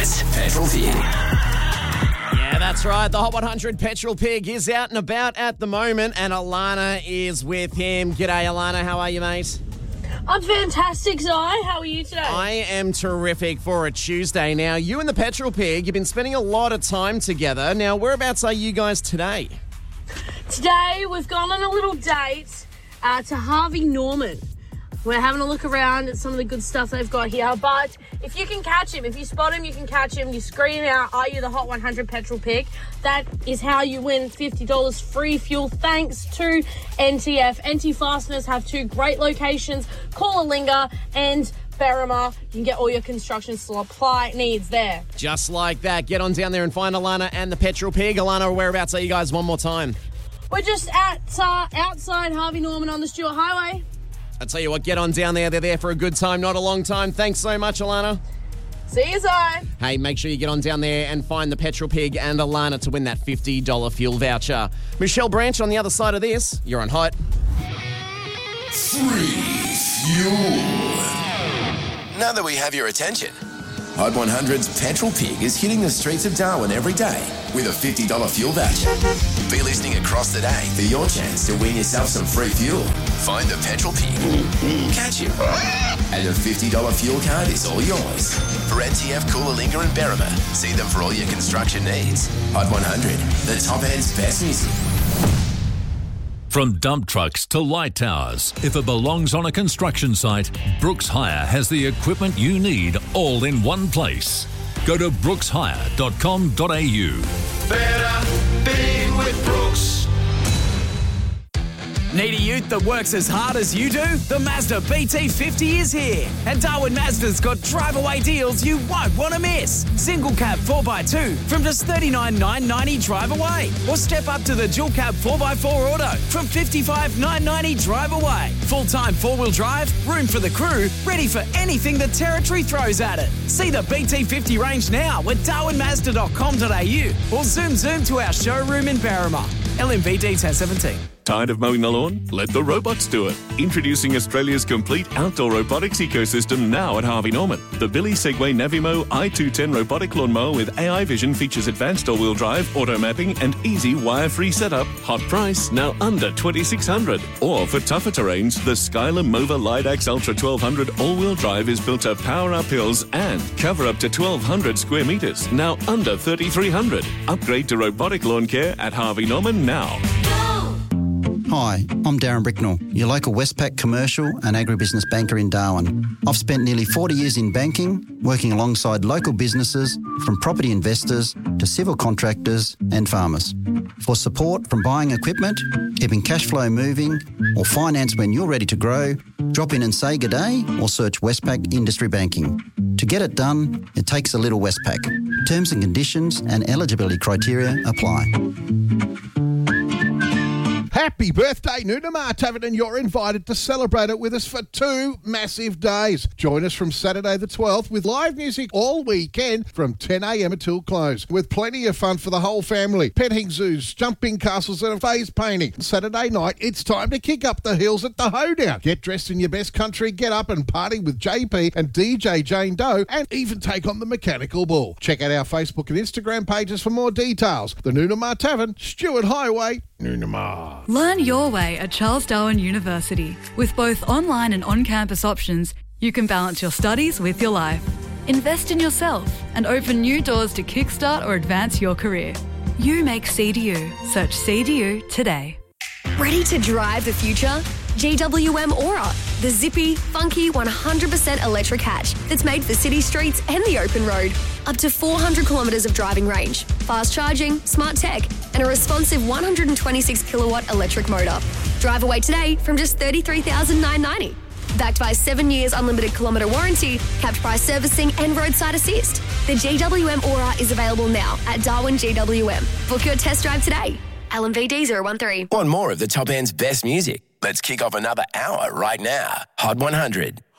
It's Petrol Pig. Yeah, that's right. The Hot 100 Petrol Pig is out and about at the moment, and Alana is with him. G'day, Alana. How are you, mate? I'm fantastic, Zai. How are you today? I am terrific for a Tuesday. Now, you and the Petrol Pig, you've been spending a lot of time together. Now, whereabouts are you guys today? Today, we've gone on a little date to Harvey Norman. We're having a look around at some of the good stuff they've got here. But if you can catch him, if you spot him, you can catch him. You scream out, "Are you the Hot 100 Petrol Pig?" That is how you win $50 free fuel thanks to NTF. NT Fasteners have two great locations, Coolangatta and Berrima. You can get all your construction supply needs there. Just like that. Get on down there and find Alana and the Petrol Pig. Alana, whereabouts are you guys one more time? We're just at outside Harvey Norman on the Stuart Highway. I tell you what, get on down there. They're there for a good time, not a long time. Thanks so much, Alana. See you, Zai. Hey, make sure you get on down there and find the Petrol Pig and Alana to win that $50 fuel voucher. Michelle Branch on the other side of this. You're on Hot. Free fuel. Now that we have your attention, Hot 100's Petrol Pig is hitting the streets of Darwin every day with a $50 fuel voucher. Be listening across the day for your chance to win yourself some free fuel. Find the Petrol Pig, catch him, and the $50 fuel card is all yours. For NTF, Coolangatta and Berrima, see them for all your construction needs. Hot 100, the top end's best music. From dump trucks to light towers, if it belongs on a construction site, Brooks Hire has the equipment you need all in one place. Go to brookshire.com.au. Better being with Brooks. Need a ute that works as hard as you do? The Mazda BT50 is here. And Darwin Mazda's got drive-away deals you won't want to miss. Single cab 4x2 from just $39,990 drive away. Or step up to the dual cab 4x4 auto from $55,990 drive away. Full-time four-wheel drive, room for the crew, ready for anything the territory throws at it. See the BT50 range now at darwinmazda.com.au or zoom to our showroom in Berrima. LMVD 1017. Tired of mowing the lawn? Let the robots do it. Introducing Australia's complete outdoor robotics ecosystem now at Harvey Norman. The Billy Segway Navimo i210 robotic lawnmower with AI vision features advanced all-wheel drive, auto mapping and easy wire-free setup. Hot price, now under $2,600. Or for tougher terrains, the Skylar Mova Lidax Ultra 1200 all-wheel drive is built to power up hills and cover up to 1,200 square metres, now under $3,300. Upgrade to robotic lawn care at Harvey Norman now. Hi, I'm Darren Bricknell, your local Westpac commercial and agribusiness banker in Darwin. I've spent nearly 40 years in banking, working alongside local businesses, from property investors to civil contractors and farmers. For support from buying equipment, keeping cash flow moving, or finance when you're ready to grow, drop in and say good day or search Westpac Industry Banking. To get it done, it takes a little Westpac. Terms and conditions and eligibility criteria apply. Happy birthday, Noonamar Tavern, and you're invited to celebrate it with us for 2 massive days. Join us from Saturday the 12th with live music all weekend from 10 a.m. until close, with plenty of fun for the whole family. Petting zoos, jumping castles and phase painting. Saturday night, it's time to kick up the hills at the Hoedown. Get dressed in your best country, get up and party with JP and DJ Jane Doe, and even take on the mechanical bull. Check out our Facebook and Instagram pages for more details. The Noonamar Tavern, Stuart Highway, Noonamar. Learn your way at Charles Darwin University. With both online and on-campus options, you can balance your studies with your life. Invest in yourself and open new doors to kickstart or advance your career. You make CDU. Search CDU today. Ready to drive the future? GWM Aura, the zippy, funky 100% electric hatch that's made for city streets and the open road. Up to 400 kilometres of driving range, fast charging, smart tech, and a responsive 126 kilowatt electric motor. Drive away today from just $33,990. Backed by 7 years unlimited kilometre warranty, capped price servicing and roadside assist. The GWM Aura is available now at Darwin GWM. Book your test drive today. LMVD 013. Want more of the top end's best music? Let's kick off another hour right now. Hot 100.